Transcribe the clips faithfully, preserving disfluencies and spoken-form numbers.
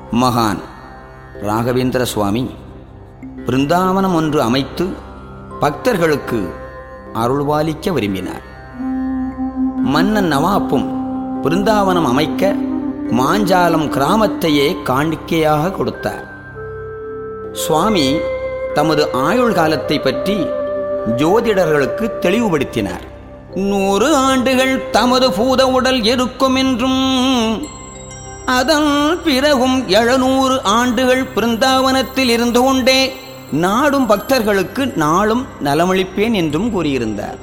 மகான் ராகவேந்திர சுவாமி பிருந்தாவனம் ஒன்று அமைத்து பக்தர்களுக்கு அருள்வாளிக்க விரும்பினார். மன்னன் நவாப்பும் பிருந்தாவனம் அமைக்க மாஞ்சாலம் கிராமத்தையே காணிக்கையாக கொடுத்தார். சுவாமி தமது ஆயுள் காலத்தை பற்றி ஜோதிடர்களுக்கு தெளிவுபடுத்தினார். நூறு ஆண்டுகள் தமது பூத உடல் இருக்கும் என்றும் அதன் பிறகும் எழுநூறு ஆண்டுகள் பிருந்தாவனத்தில் இருந்து கொண்டே நாடும் பக்தர்களுக்கு நாளும் நலமளிப்பேன் என்றும் கூறியிருந்தார்.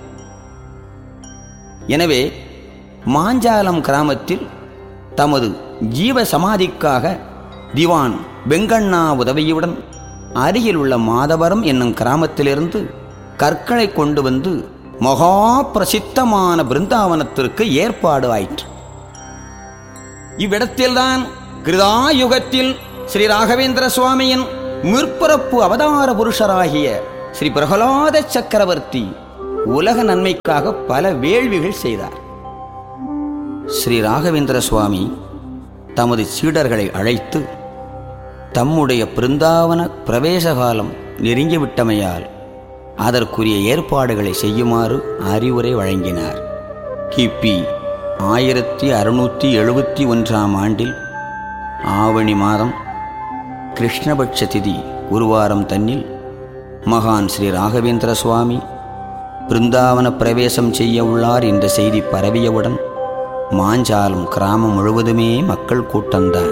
எனவே மாஞ்சாலம் கிராமத்தில் தமது ஜீவ சமாதிக்காக திவான் வெங்கண்ணா உதவியுடன் அருகில் உள்ள மாதவரம் என்னும் கிராமத்திலிருந்து கற்களை கொண்டு வந்து மகா பிரசித்தமான பிருந்தாவனத்திற்கு ஏற்பாடு ஆயிற்று. இவ்விடத்தில்தான் கிருதாயுகத்தில் ஸ்ரீ ராகவேந்திர சுவாமியின் முற்பிறப்பு அவதார புருஷராகிய ஸ்ரீ பிரகலாத சக்கரவர்த்தி உலக நன்மைக்காக பல வேள்விகள் செய்தார். ஸ்ரீ ராகவேந்திர சுவாமி தமது சீடர்களை அழைத்து தம்முடைய பிருந்தாவன பிரவேசகாலம் நெருங்கிவிட்டமையால் அதற்குரிய ஏற்பாடுகளை செய்யுமாறு அறிவுரை வழங்கினார். கிபி ஆயிரத்தி அறுநூற்றி எழுபத்தி ஒன்றாம் ஆண்டில் ஆவணி மாதம் கிருஷ்ணபட்ச திதி குருவாரம் தன்னில் மகான் ஸ்ரீ ராகவேந்திர சுவாமி பிருந்தாவன பிரவேசம் செய்ய உள்ளார் என்ற செய்தி பரவியவுடன் மாஞ்சாலம் கிராமம் முழுவதுமே மக்கள் கூட்டம்தான்.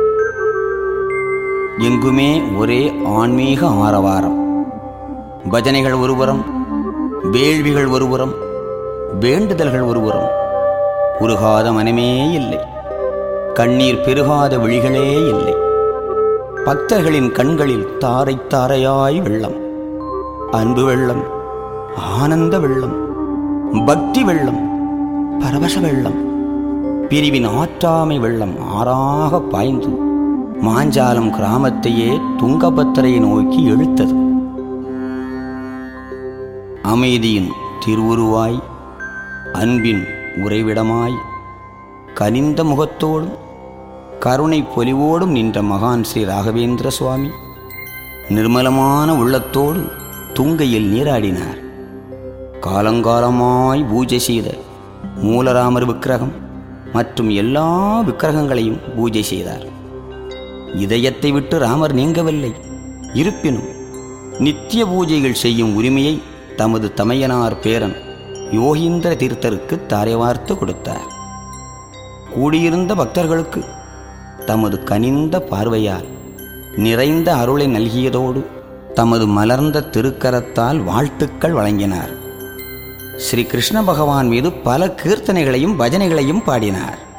எங்குமே ஒரே ஆன்மீக ஆரவாரம். பஜனைகள் ஒருபுறம், வேள்விகள் ஒருபுறம், வேண்டுதல்கள் ஒருபுறம். உருகாத மனமே இல்லை, கண்ணீர் பெருகாத விழிகளே இல்லை. பக்தர்களின் கண்களில் தாரை தாரையாய் வெள்ளம், அன்பு வெள்ளம், ஆனந்த வெள்ளம், பக்தி வெள்ளம், பரவச வெள்ளம், பிரிவின் ஆற்றாமை வெள்ளம் ஆறாக பாய்ந்து மாஞ்சாலம் கிராமத்தையே துங்கபத்திரையை நோக்கி இழுத்தது. அமைதியின் திருவுருவாய், அன்பின் உறைவிடமாய், கனிந்த முகத்தோடும் கருணை பொலிவோடும் நின்ற மகான் ஸ்ரீ ராகவேந்திர சுவாமி நிர்மலமான உள்ளத்தோடு துங்கையில் நீராடினார். காலங்காலமாய் பூஜை செய்த மூலராமர் விக்கிரகம் மற்றும் எல்லா விக்கிரகங்களையும் பூஜை செய்தார். இதயத்தை விட்டு ராமர் நீங்கவில்லை. இருப்பினும் நித்திய பூஜைகள் செய்யும் உரிமையை தமது தமையனார் பேரன் யோகீந்திர தீர்த்தருக்கு தாரைவார்த்து கொடுத்தார். கூடியிருந்த பக்தர்களுக்கு தமது கனிந்த பார்வையால் நிறைந்த அருளை நல்கியதோடு தமது மலர்ந்த திருக்கரத்தால் வாழ்த்துக்கள் வழங்கினார். ஸ்ரீ கிருஷ்ண பகவான் மீது பல கீர்த்தனைகளையும் பஜனைகளையும் பாடினார்.